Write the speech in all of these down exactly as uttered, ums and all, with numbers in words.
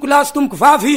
lazy tomboko vavy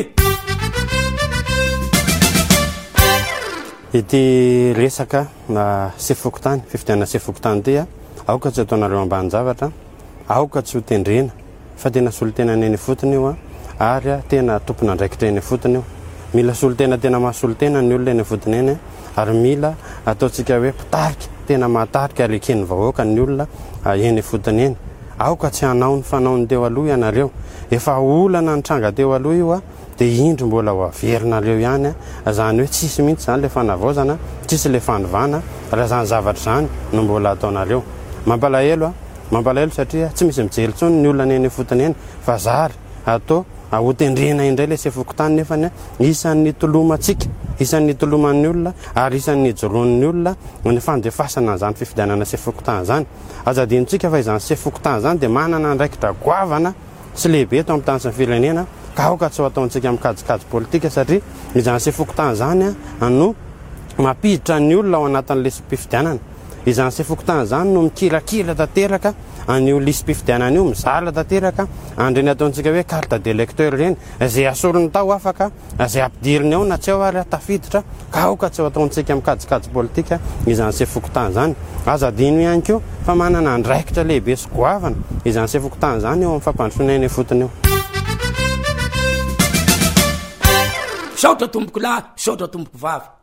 ity resaka na sefokotany fifidianana sefokotany ty a aoka tsy ataonareo ambany zavatra aoka tsy ho tendrena fa tena solotena neny fotony io a ary a tena tompona andraikitra eny fotony io mila solotena tena mahasolotena ny olona eny fotony eny ary mila ataontsika hoe pitarika tena mahatarika ary ekeny vahoaka ny olona eny fotony eny aoka tsy hanao ny fanaony teo aloha ianareo efa olana ny tranga teo aloha io a dia indro mbola ho averinareo ihany a zany hoe tsisy mihitsy zany le fanavaozana tsisy le fanovana raha zany zavatra zany no mbola ataonareo mampalahelo a mampalahelo satria tsy misy mijery tsony ny olona neny fotony eny fa zary atao hotendrena indray le sefokotany nefany isan'ny tolomatsika isan'ny toloman'ny olona ary isan'ny joron'ny olona ny fandefasana zany fifidianana sefokotany zany azadintsika fa izany sefokotany zany dia manana andraikitra goavana sy lehibe eto amin'ny tany sy ny firenena ka aoka tsy ho ataontsika mikajikajy politika satria izany sefokotany zany a no mampiditra ny olona ao anatin'le mpifidianana izany sefokotany zany no mikirakira tanteraka an'io lisy mpifidianana io mizala tanteraka andreny ataontsika hoe carte d'électeur reny zay asorony tao afaka zay ampidiriny ao na tsy ao ary atafiditra ka aoka tsy ho ataontsika mikajikajy politika izany sefokotany zany azadino ihany ko fa manana andraikitra lehibe sy goavana izany sefokotany zany eo amin'ny fampandrosoana eny fotony eo saotra tomboko lahy saotra tomboko vavy